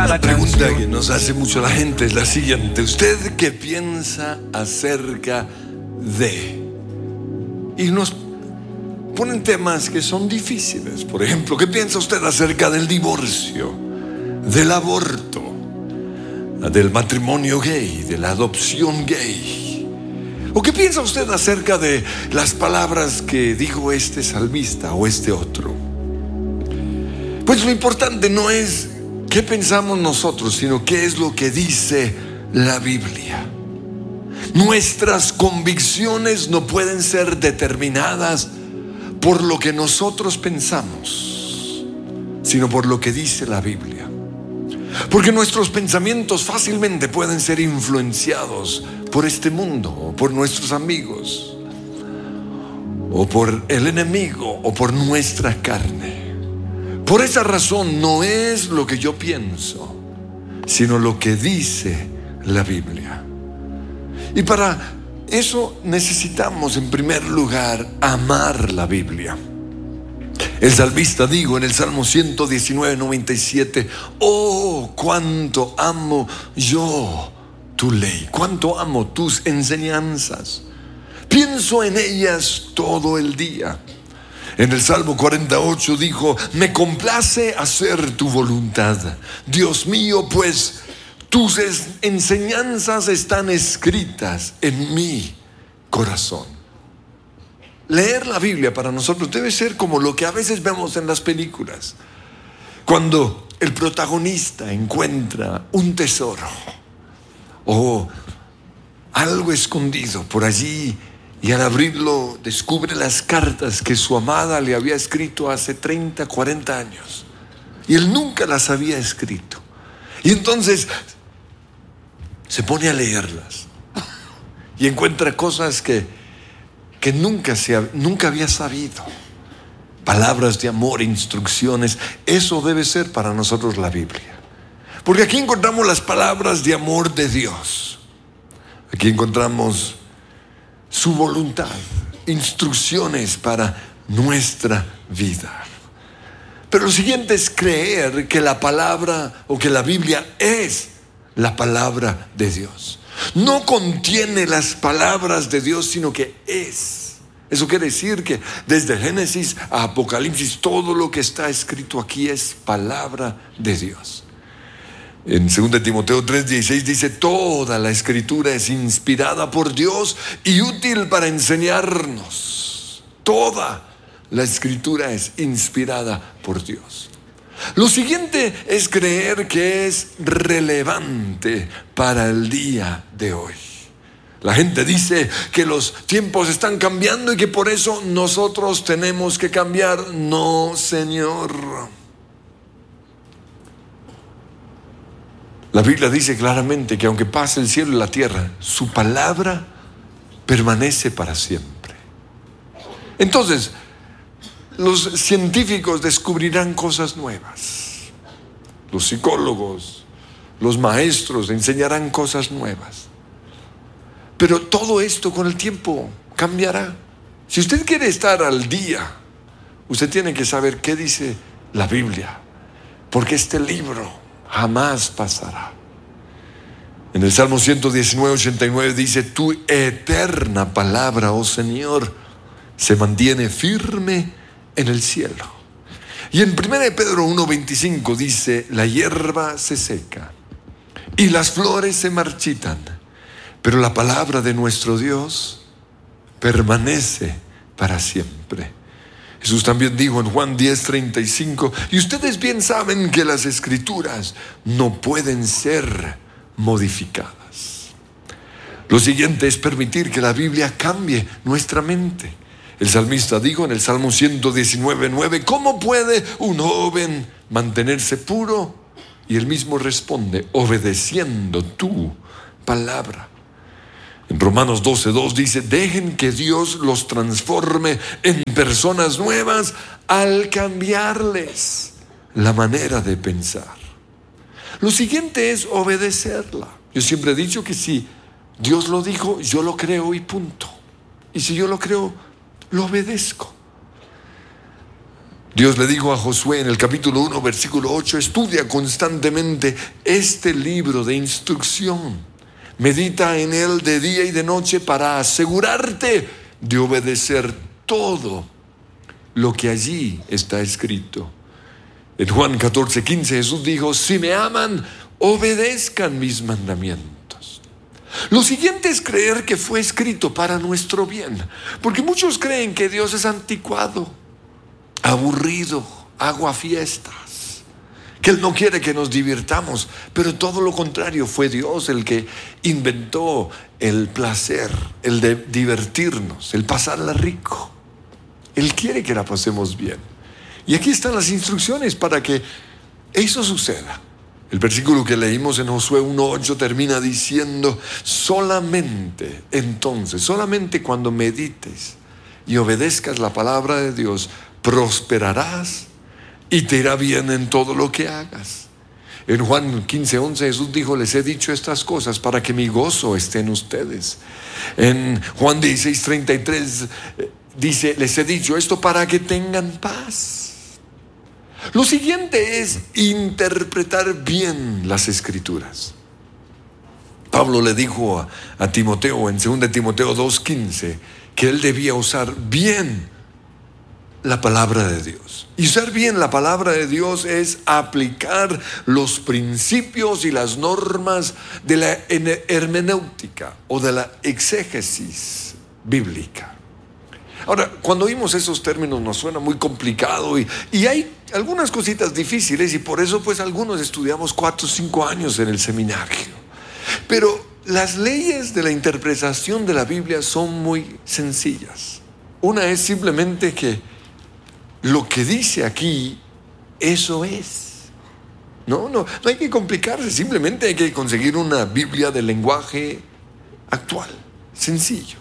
cada canción. Una pregunta que nos hace mucho la gente es la siguiente: ¿usted qué piensa acerca de? Y nos ponen temas que son difíciles. Por ejemplo, ¿qué piensa usted acerca del divorcio, del aborto, del matrimonio gay, de la adopción gay? ¿O qué piensa usted acerca de las palabras que dijo este salmista o este otro? Pues lo importante no es qué pensamos nosotros, sino qué es lo que dice la Biblia. Nuestras convicciones no pueden ser determinadas por lo que nosotros pensamos, sino por lo que dice la Biblia. Porque nuestros pensamientos fácilmente pueden ser influenciados por este mundo, o por nuestros amigos, o por el enemigo, o por nuestra carne. Por esa razón no es lo que yo pienso, sino lo que dice la Biblia. Y para eso necesitamos, en primer lugar, amar la Biblia. El salmista dijo en el Salmo 119:97: oh, cuánto amo yo tu ley, cuánto amo tus enseñanzas. Pienso en ellas todo el día. En el Salmo 48 dijo: me complace hacer tu voluntad, Dios mío, pues tus enseñanzas están escritas en mi corazón. Leer la Biblia para nosotros debe ser como lo que a veces vemos en las películas, cuando el protagonista encuentra un tesoro o algo escondido por allí, y al abrirlo descubre las cartas que su amada le había escrito hace 30, 40 años, y él nunca las había escrito. Y entonces se pone a leerlas y encuentra cosas que nunca había sabido. Palabras de amor, instrucciones. Eso debe ser para nosotros la Biblia, porque aquí encontramos las palabras de amor de Dios. Aquí encontramos su voluntad, instrucciones para nuestra vida. Pero lo siguiente es creer que la palabra, o que la Biblia es la palabra de Dios. No contiene las palabras de Dios, sino que es. Eso quiere decir que desde Génesis a Apocalipsis, todo lo que está escrito aquí es palabra de Dios. En 2 Timoteo 3:16 dice: toda la escritura es inspirada por Dios y útil para enseñarnos. Toda la escritura es inspirada por Dios. Lo siguiente es creer que es relevante para el día de hoy. La gente dice que los tiempos están cambiando y que por eso nosotros tenemos que cambiar. No, Señor. La Biblia dice claramente que aunque pase el cielo y la tierra, su palabra permanece para siempre. Entonces, los científicos descubrirán cosas nuevas. Los psicólogos, los maestros enseñarán cosas nuevas. Pero todo esto con el tiempo cambiará. Si usted quiere estar al día, usted tiene que saber qué dice la Biblia, porque este libro jamás pasará. En el Salmo 119:89 dice: tu eterna palabra, oh Señor, se mantiene firme en el cielo. Y en 1 Pedro 1:25 dice: la hierba se seca y las flores se marchitan, pero la palabra de nuestro Dios permanece para siempre. Jesús también dijo en Juan 10:35: y ustedes bien saben que las escrituras no pueden ser modificadas. Lo siguiente es permitir que la Biblia cambie nuestra mente. El salmista dijo en el Salmo 119:9: ¿cómo puede un joven mantenerse puro? Y él mismo responde: obedeciendo tu palabra. En Romanos 12:2 dice: dejen que Dios los transforme en personas nuevas al cambiarles la manera de pensar. Lo siguiente es obedecerla. Yo siempre he dicho que si Dios lo dijo, yo lo creo y punto. Y si yo lo creo, lo obedezco. Dios le dijo a Josué en el capítulo 1, versículo 8: estudia constantemente este libro de instrucción. Medita en él de día y de noche para asegurarte de obedecer todo lo que allí está escrito. En Juan 14:15 Jesús dijo: si me aman, obedezcan mis mandamientos. Lo siguiente es creer que fue escrito para nuestro bien, porque muchos creen que Dios es anticuado, aburrido, aguafiestas, que Él no quiere que nos divirtamos, pero todo lo contrario. Fue Dios el que inventó el placer, el de divertirnos, el pasarla rico. Él quiere que la pasemos bien. Y aquí están las instrucciones para que eso suceda. El versículo que leímos en Josué 1:8 termina diciendo: solamente entonces, solamente cuando medites y obedezcas la palabra de Dios, prosperarás y te irá bien en todo lo que hagas. En Juan 15:11 Jesús dijo: les he dicho estas cosas para que mi gozo esté en ustedes. En Juan 16:33 dice: les he dicho esto para que tengan paz. Lo siguiente es interpretar bien las Escrituras. Pablo le dijo a Timoteo en 2 Timoteo 2:15 que él debía usar bien la palabra de Dios. Y usar bien la palabra de Dios es aplicar los principios y las normas de la hermenéutica o de la exégesis bíblica. Ahora, cuando oímos esos términos nos suena muy complicado y hay algunas cositas difíciles, y por eso pues algunos estudiamos 4 o 5 años en el seminario. Pero las leyes de la interpretación de la Biblia son muy sencillas. Una es simplemente que lo que dice aquí, eso es. No hay que complicarse, simplemente hay que conseguir una Biblia de lenguaje actual, sencillo.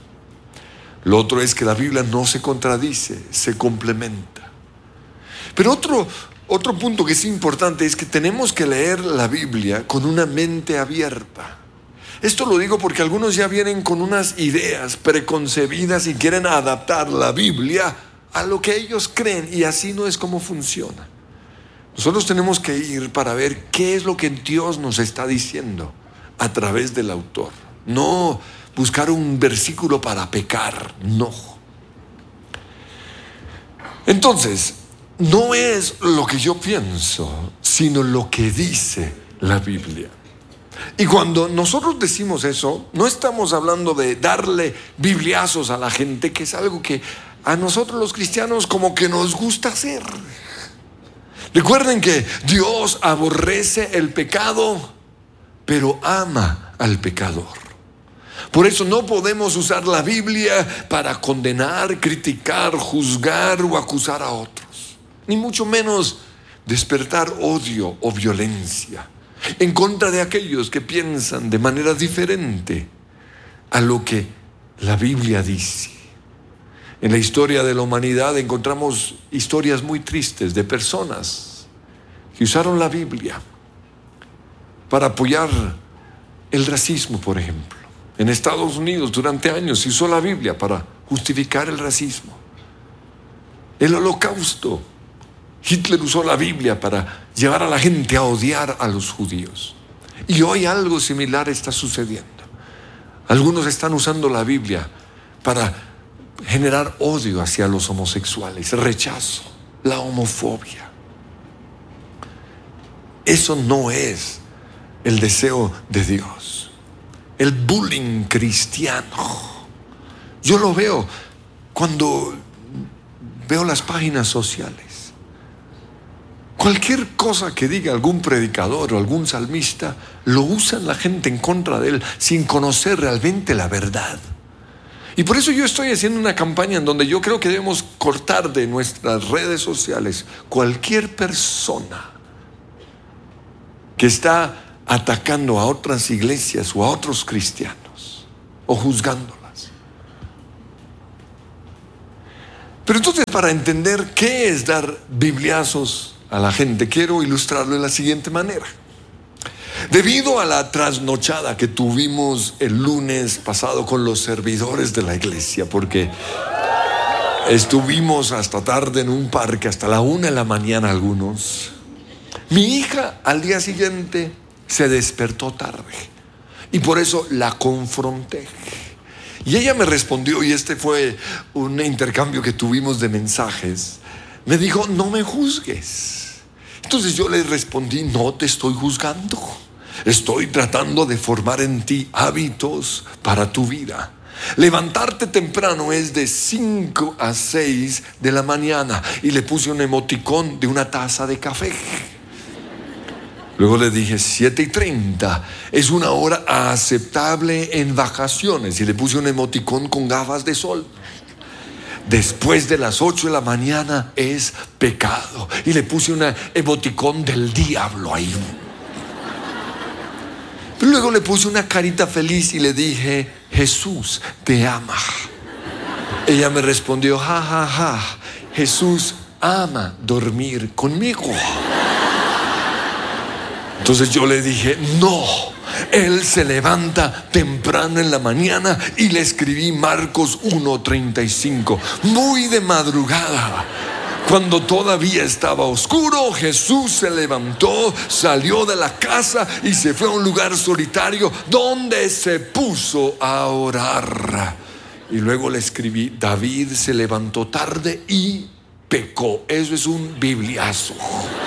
Lo otro es que la Biblia no se contradice, se complementa. Pero otro punto que es importante es que tenemos que leer la Biblia con una mente abierta. Esto lo digo porque algunos ya vienen con unas ideas preconcebidas y quieren adaptar la Biblia a lo que ellos creen, y así no es como funciona. Nosotros tenemos que ir para ver qué es lo que Dios nos está diciendo a través del autor. No buscar un versículo para pecar, no. Entonces, no es lo que yo pienso, sino lo que dice la Biblia. Y cuando nosotros decimos eso, no estamos hablando de darle bibliazos a la gente, que es algo que a nosotros los cristianos como que nos gusta hacer. Recuerden que Dios aborrece el pecado, pero ama al pecador. Por eso no podemos usar la Biblia para condenar, criticar, juzgar o acusar a otros, ni mucho menos despertar odio o violencia en contra de aquellos que piensan de manera diferente a lo que la Biblia dice. En la historia de la humanidad encontramos historias muy tristes de personas que usaron la Biblia para apoyar el racismo, por ejemplo. En Estados Unidos durante años se usó la Biblia para justificar el racismo. El Holocausto, Hitler usó la Biblia para llevar a la gente a odiar a los judíos. Y hoy algo similar está sucediendo. Algunos están usando la Biblia para generar odio hacia los homosexuales, rechazo, la homofobia. Eso no es el deseo de Dios. El bullying cristiano, yo lo veo cuando veo las páginas sociales. Cualquier cosa que diga algún predicador o algún salmista, lo usan la gente en contra de él sin conocer realmente la verdad. Y por eso yo estoy haciendo una campaña en donde yo creo que debemos cortar de nuestras redes sociales cualquier persona que está atacando a otras iglesias o a otros cristianos o juzgándolas. Pero entonces, para entender qué es dar bibliazos a la gente, quiero ilustrarlo de la siguiente manera. Debido a la trasnochada que tuvimos el lunes pasado con los servidores de la iglesia, porque Estuvimos hasta tarde en un parque, hasta la 1 de la mañana algunos. Mi hija al día siguiente se despertó tarde y por eso la confronté. Y ella me respondió, y este fue un intercambio que tuvimos de mensajes. Me dijo, no me juzgues. Entonces yo le respondí, no te estoy juzgando. Estoy tratando de formar en ti hábitos para tu vida. Levantarte temprano es de 5 a 6 de la mañana. Y le puse un emoticón de una taza de café. Luego le dije 7:30 es una hora aceptable en vacaciones. Y le puse un emoticón con gafas de sol. Después de las 8 de la mañana es pecado. Y le puse un emoticón del diablo ahí. Pero luego le puse una carita feliz y le dije, Jesús te ama. Ella me respondió, ja, ja, ja, Jesús ama dormir conmigo. Entonces yo le dije, no, Él se levanta temprano en la mañana. Y le escribí Marcos 1:35, muy de madrugada. Cuando todavía estaba oscuro, Jesús se levantó, salió de la casa y se fue a un lugar solitario donde se puso a orar. Y luego le escribí, David se levantó tarde y pecó. Eso es un bibliazo.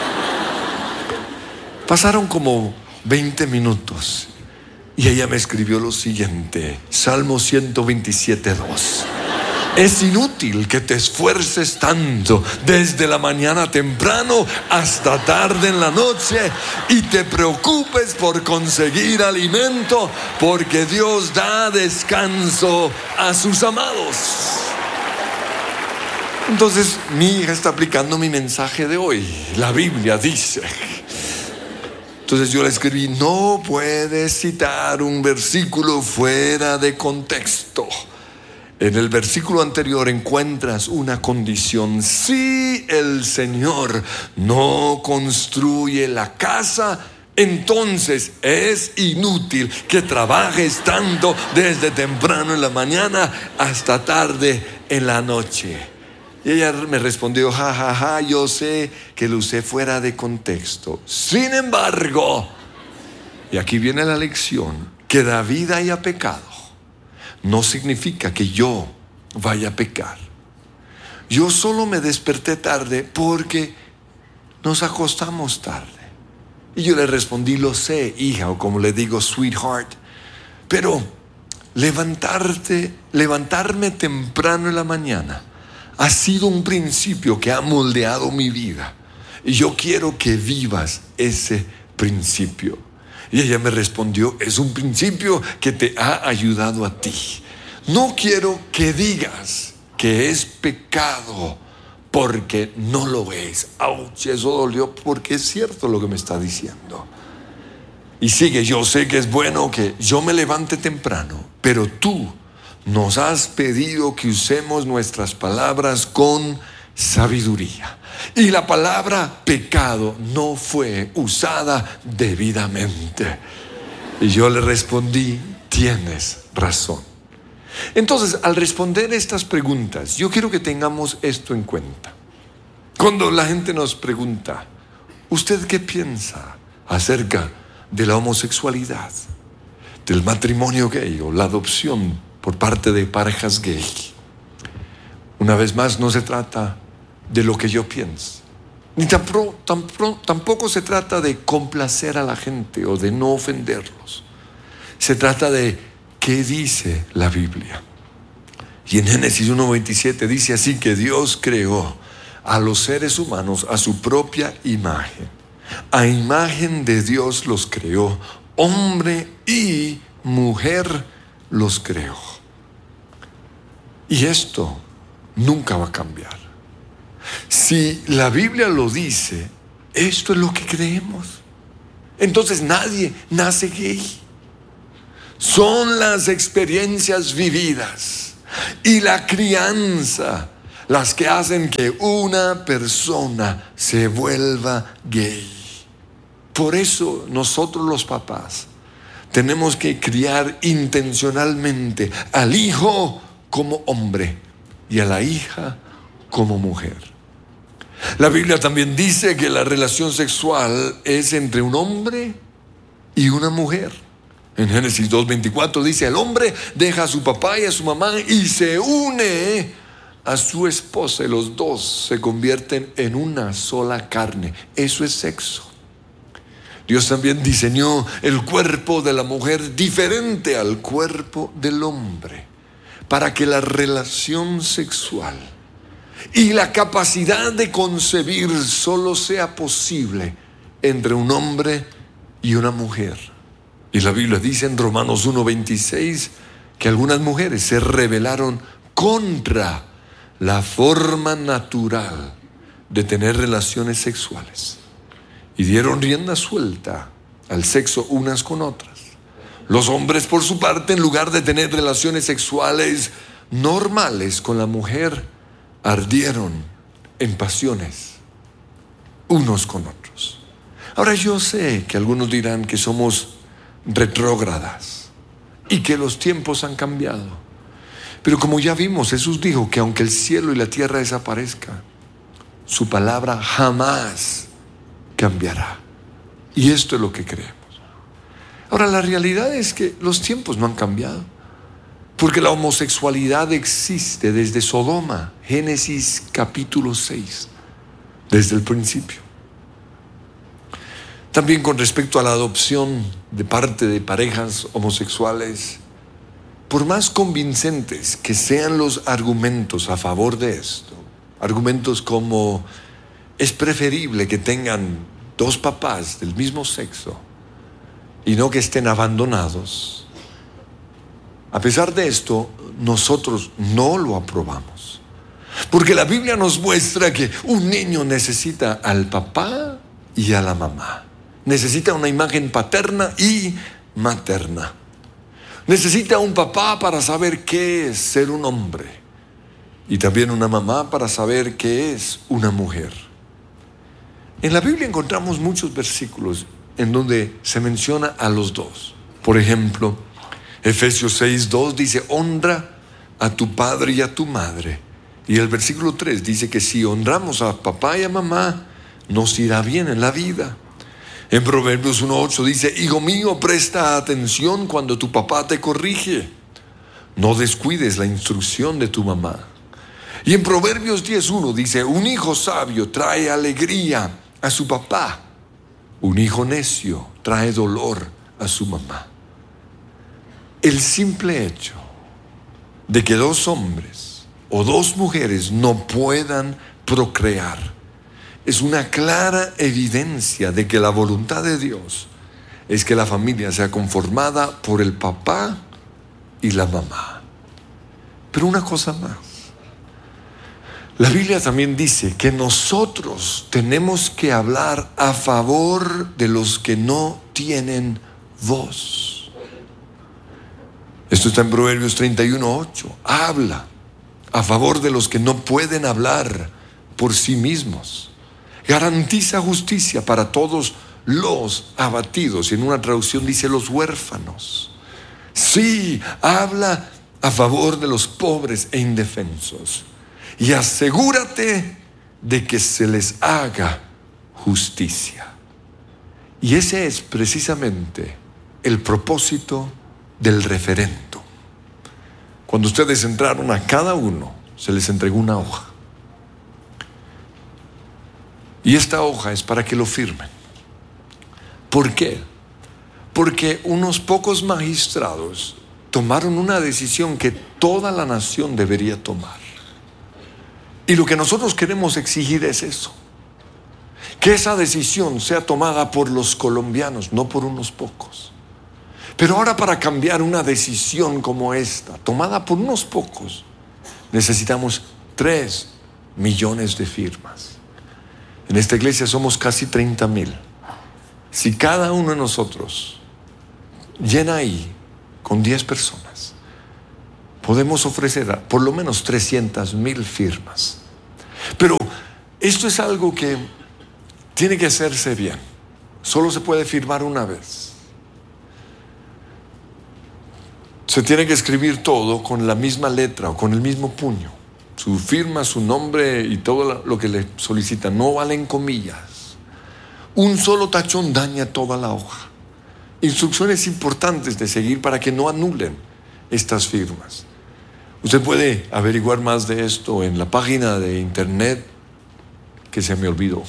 Pasaron como 20 minutos y ella me escribió lo siguiente, Salmo 127:2. Es inútil que te esfuerces tanto desde la mañana temprano hasta tarde en la noche y te preocupes por conseguir alimento, porque Dios da descanso a sus amados. Entonces mi hija está aplicando mi mensaje de hoy. La Biblia dice. Entonces yo le escribí, no puedes citar un versículo fuera de contexto. En el versículo anterior encuentras una condición. Si el Señor no construye la casa, entonces es inútil que trabajes tanto desde temprano en la mañana hasta tarde en la noche. Y ella me respondió, ja, ja, ja, yo sé que lo usé fuera de contexto. Sin embargo, y aquí viene la lección, que David haya pecado no significa que yo vaya a pecar. Yo solo me desperté tarde porque nos acostamos tarde. Y yo le respondí, lo sé, hija, o como le digo, sweetheart. Pero levantarme temprano en la mañana ha sido un principio que ha moldeado mi vida. Y yo quiero que vivas ese principio. Y ella me respondió, es un principio que te ha ayudado a ti. No quiero que digas que es pecado porque no lo es. Ouch, eso dolió porque es cierto lo que me está diciendo. Y sigue, yo sé que es bueno que yo me levante temprano, pero tú nos has pedido que usemos nuestras palabras con sabiduría. Y la palabra pecado no fue usada debidamente. Y yo le respondí, tienes razón. Entonces, al responder estas preguntas, yo quiero que tengamos esto en cuenta. Cuando la gente nos pregunta, ¿usted qué piensa acerca de la homosexualidad, del matrimonio gay o la adopción por parte de parejas gay? Una vez más, no se trata de lo que yo pienso, ni tampoco se trata de complacer a la gente o de no ofenderlos. Se trata de qué dice la Biblia. Y en Génesis 1:27 dice así, que Dios creó a los seres humanos a su propia imagen. A imagen de Dios los creó, hombre y mujer los creó. Y esto nunca va a cambiar. Si la Biblia lo dice, esto es lo que creemos. Entonces nadie nace gay. Son las experiencias vividas y la crianza las que hacen que una persona se vuelva gay. Por eso nosotros los papás tenemos que criar intencionalmente al hijo como hombre y a la hija como mujer. La Biblia también dice que la relación sexual es entre un hombre y una mujer. En Génesis 2:24 dice: el hombre deja a su papá y a su mamá y se une a su esposa, y los dos se convierten en una sola carne. Eso es sexo. Dios también diseñó el cuerpo de la mujer diferente al cuerpo del hombre, para que la relación sexual y la capacidad de concebir solo sea posible entre un hombre y una mujer. Y la Biblia dice en Romanos 1:26 que algunas mujeres se rebelaron contra la forma natural de tener relaciones sexuales y dieron rienda suelta al sexo unas con otras. Los hombres, por su parte, en lugar de tener relaciones sexuales normales con la mujer, ardieron en pasiones unos con otros. Ahora, yo sé que algunos dirán que somos retrógradas y que los tiempos han cambiado. Pero como ya vimos, Jesús dijo que aunque el cielo y la tierra desaparezcan, su palabra jamás cambiará. Y esto es lo que creemos. Ahora, la realidad es que los tiempos no han cambiado, porque la homosexualidad existe desde Sodoma, Génesis capítulo 6, desde el principio. También con respecto a la adopción de parte de parejas homosexuales, por más convincentes que sean los argumentos a favor de esto, argumentos como es preferible que tengan dos papás del mismo sexo y no que estén abandonados, a pesar de esto, nosotros no lo aprobamos. Porque la Biblia nos muestra que un niño necesita al papá y a la mamá. Necesita una imagen paterna y materna. Necesita un papá para saber qué es ser un hombre, y también una mamá para saber qué es una mujer. En la Biblia encontramos muchos versículos en donde se menciona a los dos. Por ejemplo, Efesios 6:2 dice: honra a tu padre y a tu madre. Y el versículo 3 dice que si honramos a papá y a mamá, nos irá bien en la vida. En Proverbios 1:8 dice: hijo mío, presta atención cuando tu papá te corrige. No descuides la instrucción de tu mamá. Y en Proverbios 10:1 dice: un hijo sabio trae alegría a su papá. Un hijo necio trae dolor a su mamá. El simple hecho de que dos hombres o dos mujeres no puedan procrear es una clara evidencia de que la voluntad de Dios es que la familia sea conformada por el papá y la mamá. Pero una cosa más. La Biblia también dice que nosotros tenemos que hablar a favor de los que no tienen voz. Esto está en Proverbios 31:8. Habla a favor de los que no pueden hablar por sí mismos. Garantiza justicia para todos los abatidos. Y en una traducción dice los huérfanos. Sí, habla a favor de los pobres e indefensos. Y asegúrate de que se les haga justicia. Y ese es precisamente el propósito del referéndum. Cuando ustedes entraron, a cada uno se les entregó una hoja. Y esta hoja es para que lo firmen. ¿Por qué? Porque unos pocos magistrados tomaron una decisión que toda la nación debería tomar. Y lo que nosotros queremos exigir es eso: que esa decisión sea tomada por los colombianos, no por unos pocos. Pero ahora, para cambiar una decisión como esta, tomada por unos pocos, necesitamos 3 millones de firmas. En esta iglesia somos casi 30,000. Si cada uno de nosotros llena ahí con 10 personas, podemos ofrecer por lo menos 300,000 firmas. Pero esto es algo que tiene que hacerse bien. Solo se puede firmar una vez. Se tiene que escribir todo con la misma letra o con el mismo puño. su firma, su nombre y todo lo que le solicitan. No valen comillas. Un solo tachón daña toda la hoja. Instrucciones importantes de seguir para que no anulen estas firmas. Usted puede averiguar más de esto en la página de internet que se me olvidó.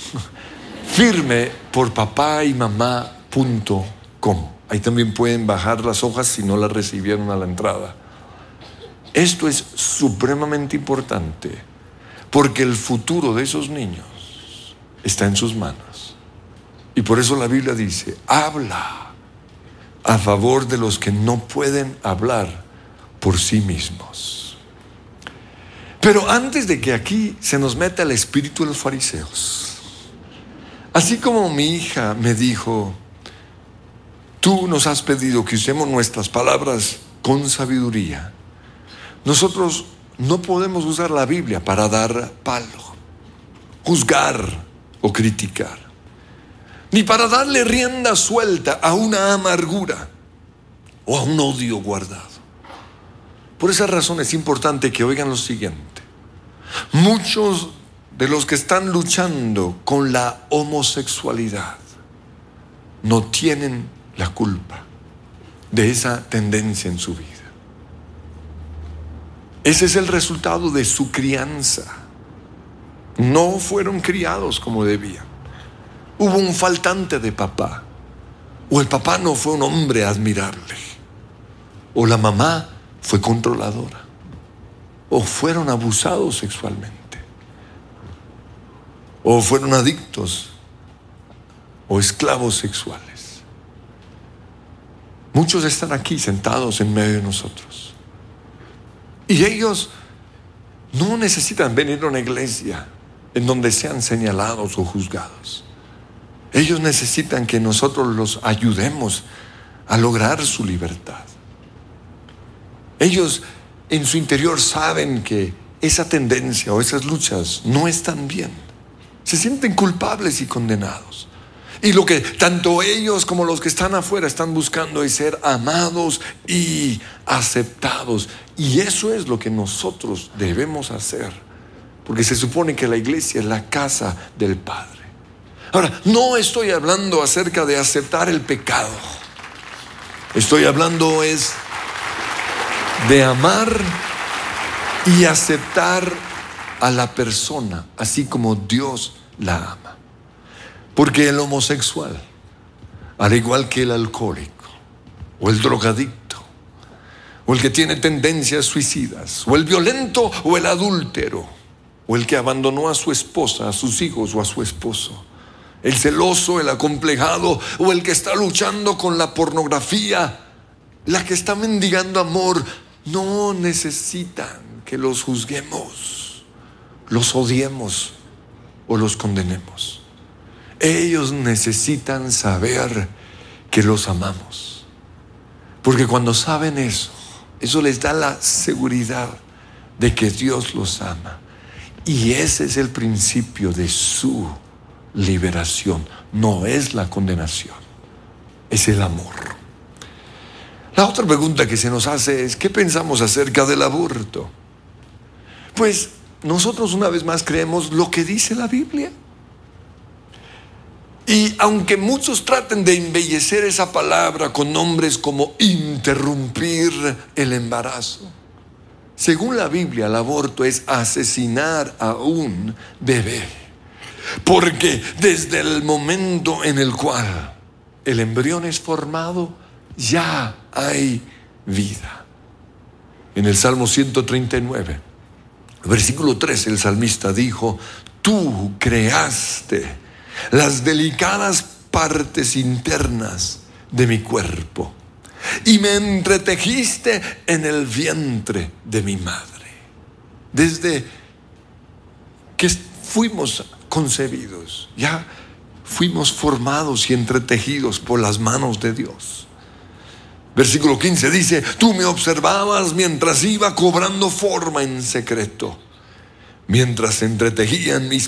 firmeporpapaymamá.com. Ahí también pueden bajar las hojas si no las recibieron a la entrada. Esto es supremamente importante porque el futuro de esos niños está en sus manos. Y por eso la Biblia dice: habla a favor de los que no pueden hablar por sí mismos. Pero antes de que aquí se nos meta el espíritu de los fariseos, así como mi hija me dijo: tú nos has pedido que usemos nuestras palabras con sabiduría, nosotros no podemos usar la Biblia para dar palo, juzgar o criticar, ni para darle rienda suelta a una amargura o a un odio guardado. Por esa razón es importante que oigan lo siguiente: muchos de los que están luchando con la homosexualidad no tienen la culpa de esa tendencia en su vida. Ese es el resultado de su crianza. No fueron criados como debían. Hubo un faltante de papá, o el papá no fue un hombre admirable, o la mamá fue controladora, o fueron abusados sexualmente, o fueron adictos o esclavos sexuales. Muchos están aquí sentados en medio de nosotros, y ellos no necesitan venir a una iglesia en donde sean señalados o juzgados. Ellos necesitan que nosotros los ayudemos a lograr su libertad. Ellos en su interior saben que esa tendencia o esas luchas no están bien. Se sienten culpables y condenados. Y lo que tanto ellos como los que están afuera están buscando es ser amados y aceptados. Y eso es lo que nosotros debemos hacer, porque se supone que la iglesia es la casa del Padre. Ahora, no estoy hablando acerca de aceptar el pecado. Estoy hablando es de amar y aceptar a la persona así como Dios la ama. Porque el homosexual, al igual que el alcohólico o el drogadicto o el que tiene tendencias suicidas o el violento o el adúltero o el que abandonó a su esposa, a sus hijos o a su esposo, el celoso, el acomplejado o el que está luchando con la pornografía, la que está mendigando amor, no necesitan que los juzguemos, los odiemos o los condenemos. Ellos necesitan saber que los amamos, porque cuando saben eso les da la seguridad de que Dios los ama, y ese es el principio de su liberación. No es la condenación, es el amor. La otra pregunta que se nos hace es: ¿qué pensamos acerca del aborto? Pues nosotros una vez más creemos lo que dice la Biblia. Y aunque muchos traten de embellecer esa palabra con nombres como interrumpir el embarazo, según la Biblia, el aborto es asesinar a un bebé. Porque desde el momento en el cual el embrión es formado, ya hay vida. En el Salmo 139, versículo 13, el salmista dijo: tú creaste las delicadas partes internas de mi cuerpo y me entretejiste en el vientre de mi madre. Desde que fuimos concebidos, ya fuimos formados y entretejidos por las manos de Dios. Versículo 15 dice: tú me observabas mientras iba cobrando forma en secreto, mientras se entretejían mis